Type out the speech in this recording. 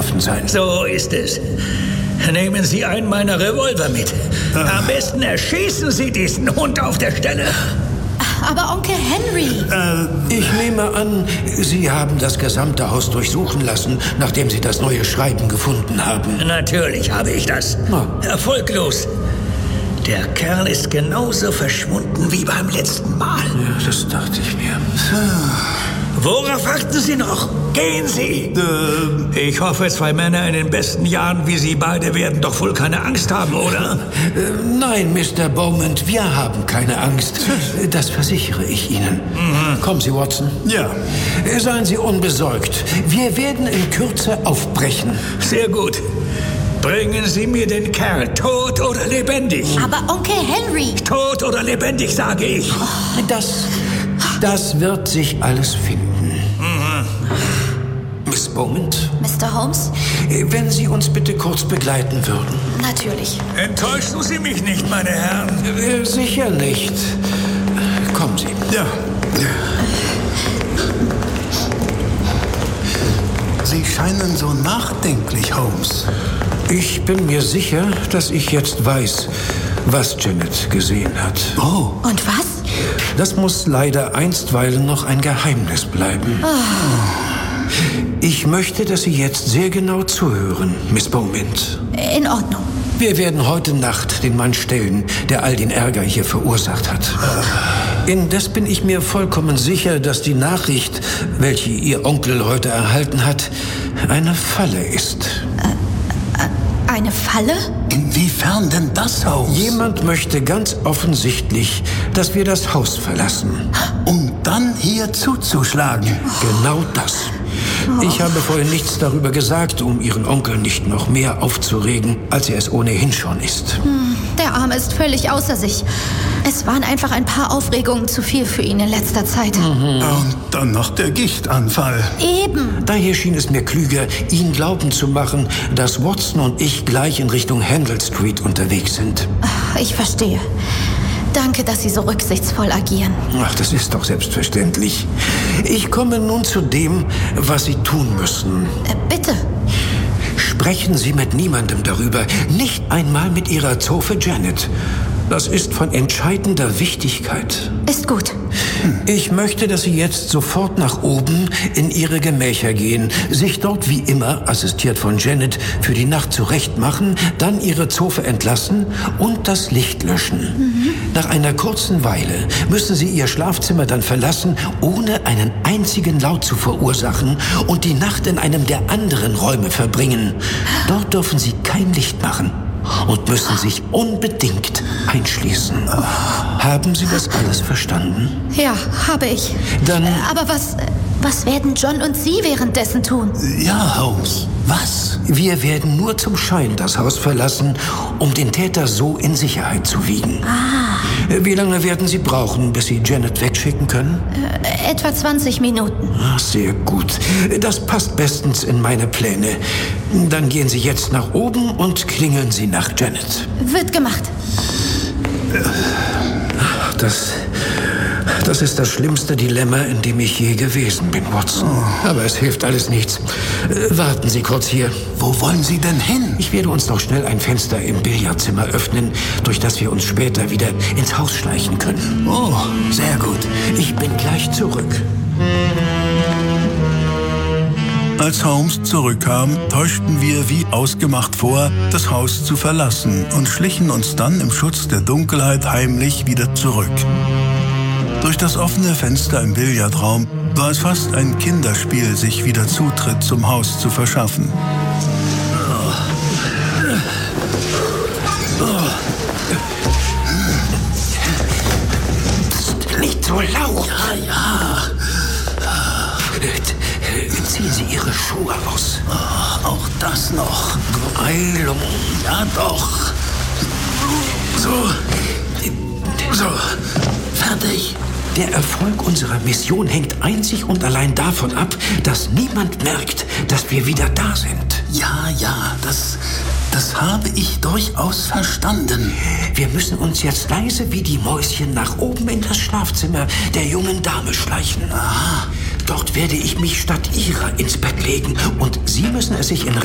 bewaffnet sein. So ist es. Nehmen Sie einen meiner Revolver mit. Am besten erschießen Sie diesen Hund auf der Stelle. Aber Onkel Henry... Ich nehme an, Sie haben das gesamte Haus durchsuchen lassen, nachdem Sie das neue Schreiben gefunden haben. Natürlich habe ich das. Erfolglos. Der Kerl ist genauso verschwunden wie beim letzten Mal. Ja, das dachte ich mir. Worauf warten Sie noch? Gehen Sie! Ich hoffe, 2 Männer in den besten Jahren wie Sie beide werden doch wohl keine Angst haben, oder? Nein, Mr. Beaumont, wir haben keine Angst. Das versichere ich Ihnen. Kommen Sie, Watson. Ja. Seien Sie unbesorgt. Wir werden in Kürze aufbrechen. Sehr gut. Bringen Sie mir den Kerl, tot oder lebendig. Aber Onkel Henry... Tot oder lebendig, sage ich. Das wird sich alles finden. Miss Beaumont? Mr. Holmes? Wenn Sie uns bitte kurz begleiten würden. Natürlich. Enttäuschen Sie mich nicht, meine Herren. Sicher nicht. Kommen Sie. Ja. Sie scheinen so nachdenklich, Holmes. Ich bin mir sicher, dass ich jetzt weiß, was Janet gesehen hat. Oh. Und was? Das muss leider einstweilen noch ein Geheimnis bleiben. Ich möchte, dass Sie jetzt sehr genau zuhören, Miss Beaumont. In Ordnung. Wir werden heute Nacht den Mann stellen, der all den Ärger hier verursacht hat. Indes bin ich mir vollkommen sicher, dass die Nachricht, welche Ihr Onkel heute erhalten hat, eine Falle ist. Eine Falle? Inwiefern denn das, Holmes? Jemand möchte ganz offensichtlich, dass wir das Haus verlassen. Um dann hier zuzuschlagen. Genau das. Ich habe vorhin nichts darüber gesagt, um Ihren Onkel nicht noch mehr aufzuregen, als er es ohnehin schon ist. Der Arme ist völlig außer sich. Es waren einfach ein paar Aufregungen zu viel für ihn in letzter Zeit. Und dann noch der Gichtanfall. Eben. Daher schien es mir klüger, ihn glauben zu machen, dass Watson und ich gleich in Richtung Handel Street unterwegs sind. Ich verstehe. Danke, dass Sie so rücksichtsvoll agieren. Ach, das ist doch selbstverständlich. Ich komme nun zu dem, was Sie tun müssen. Bitte. Sprechen Sie mit niemandem darüber, nicht einmal mit Ihrer Zofe Janet. Das ist von entscheidender Wichtigkeit. Ist gut. Ich möchte, dass Sie jetzt sofort nach oben in Ihre Gemächer gehen, sich dort wie immer, assistiert von Janet, für die Nacht zurechtmachen, dann Ihre Zofe entlassen und das Licht löschen. Nach einer kurzen Weile müssen Sie Ihr Schlafzimmer dann verlassen, ohne einen einzigen Laut zu verursachen und die Nacht in einem der anderen Räume verbringen. Dort dürfen Sie kein Licht machen und müssen sich unbedingt einschließen. Haben Sie das alles verstanden? Ja, habe ich. Dann... Aber was werden John und Sie währenddessen tun? Ja, Holmes. Was? Wir werden nur zum Schein das Haus verlassen, um den Täter so in Sicherheit zu wiegen. Wie lange werden Sie brauchen, bis Sie Janet wegschicken können? Etwa 20 Minuten. Ach, sehr gut. Das passt bestens in meine Pläne. Dann gehen Sie jetzt nach oben und klingeln Sie nach Janet. Wird gemacht. Das ist das schlimmste Dilemma, in dem ich je gewesen bin, Watson. Aber es hilft alles nichts. Warten Sie kurz hier. Wo wollen Sie denn hin? Ich werde uns noch schnell ein Fenster im Billardzimmer öffnen, durch das wir uns später wieder ins Haus schleichen können. Oh, sehr gut. Ich bin gleich zurück. Als Holmes zurückkam, täuschten wir wie ausgemacht vor, das Haus zu verlassen und schlichen uns dann im Schutz der Dunkelheit heimlich wieder zurück. Durch das offene Fenster im Billardraum war es fast ein Kinderspiel, sich wieder Zutritt zum Haus zu verschaffen. Nicht so laut. Ja. Ziehen Sie Ihre Schuhe aus. Auch das noch. Beeilung. Ja, doch. So. Fertig. Der Erfolg unserer Mission hängt einzig und allein davon ab, dass niemand merkt, dass wir wieder da sind. Ja, das habe ich durchaus verstanden. Wir müssen uns jetzt leise wie die Mäuschen nach oben in das Schlafzimmer der jungen Dame schleichen. Dort werde ich mich statt ihrer ins Bett legen und Sie müssen es sich in